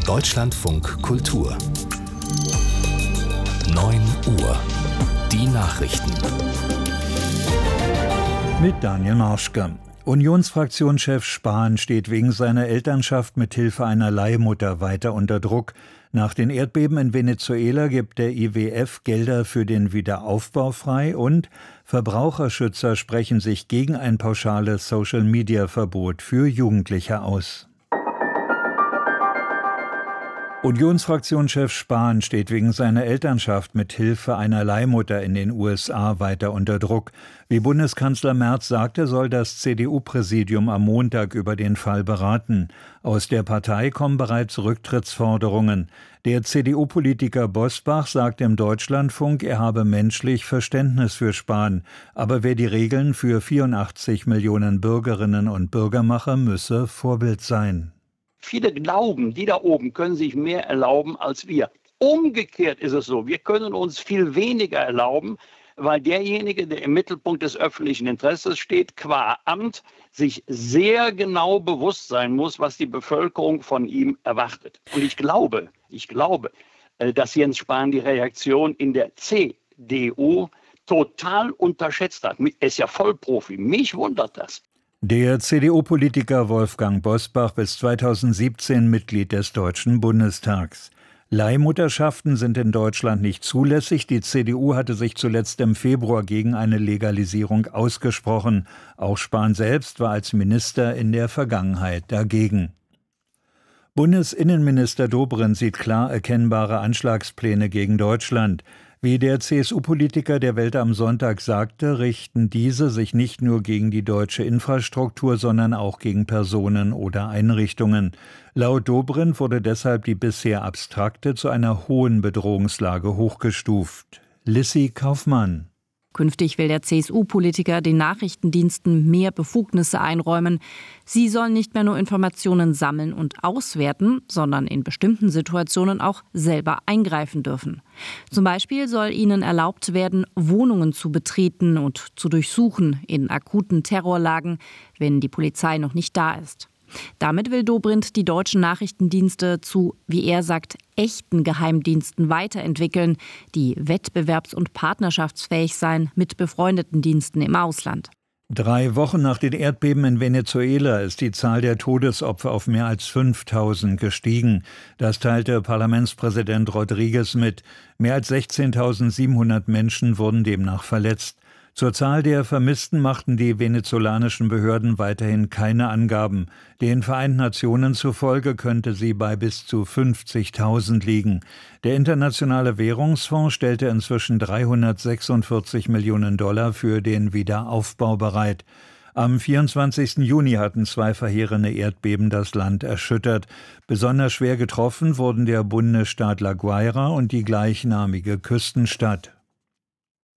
Deutschlandfunk Kultur 9 Uhr. Die Nachrichten. Mit Daniel Marschke. Unionsfraktionschef Spahn steht wegen seiner Elternschaft mit Hilfe einer Leihmutter weiter unter Druck. Nach den Erdbeben in Venezuela gibt der IWF Gelder für den Wiederaufbau frei und Verbraucherschützer sprechen sich gegen ein pauschales Social-Media-Verbot für Jugendliche aus. Unionsfraktionschef Spahn steht wegen seiner Elternschaft mit Hilfe einer Leihmutter in den USA weiter unter Druck. Wie Bundeskanzler Merz sagte, soll das CDU-Präsidium am Montag über den Fall beraten. Aus der Partei kommen bereits Rücktrittsforderungen. Der CDU-Politiker Bosbach sagt im Deutschlandfunk, er habe menschlich Verständnis für Spahn. Aber wer die Regeln für 84 Millionen Bürgerinnen und Bürger mache, müsse Vorbild sein. Viele glauben, die da oben können sich mehr erlauben als wir. Umgekehrt ist es so, wir können uns viel weniger erlauben, weil derjenige, der im Mittelpunkt des öffentlichen Interesses steht, qua Amt, sich sehr genau bewusst sein muss, was die Bevölkerung von ihm erwartet. Und ich glaube, dass Jens Spahn die Reaktion in der CDU total unterschätzt hat. Er ist ja Vollprofi. Mich wundert das. Der CDU-Politiker Wolfgang Bosbach bis 2017 Mitglied des Deutschen Bundestags. Leihmutterschaften sind in Deutschland nicht zulässig. Die CDU hatte sich zuletzt im Februar gegen eine Legalisierung ausgesprochen. Auch Spahn selbst war als Minister in der Vergangenheit dagegen. Bundesinnenminister Dobrindt sieht klar erkennbare Anschlagspläne gegen Deutschland. Wie der CSU-Politiker der Welt am Sonntag sagte, richten diese sich nicht nur gegen die deutsche Infrastruktur, sondern auch gegen Personen oder Einrichtungen. Laut Dobrindt wurde deshalb die bisher abstrakte zu einer hohen Bedrohungslage hochgestuft. Lissy Kaufmann. Künftig will der CSU-Politiker den Nachrichtendiensten mehr Befugnisse einräumen. Sie sollen nicht mehr nur Informationen sammeln und auswerten, sondern in bestimmten Situationen auch selber eingreifen dürfen. Zum Beispiel soll ihnen erlaubt werden, Wohnungen zu betreten und zu durchsuchen in akuten Terrorlagen, wenn die Polizei noch nicht da ist. Damit will Dobrindt die deutschen Nachrichtendienste zu, wie er sagt, echten Geheimdiensten weiterentwickeln, die wettbewerbs- und partnerschaftsfähig seien mit befreundeten Diensten im Ausland. 3 Wochen nach den Erdbeben in Venezuela ist die Zahl der Todesopfer auf mehr als 5.000 gestiegen. Das teilte Parlamentspräsident Rodriguez mit. Mehr als 16.700 Menschen wurden demnach verletzt. Zur Zahl der Vermissten machten die venezolanischen Behörden weiterhin keine Angaben. Den Vereinten Nationen zufolge könnte sie bei bis zu 50.000 liegen. Der Internationale Währungsfonds stellte inzwischen 346 Millionen $ für den Wiederaufbau bereit. Am 24. Juni hatten 2 verheerende Erdbeben das Land erschüttert. Besonders schwer getroffen wurden der Bundesstaat La Guaira und die gleichnamige Küstenstadt.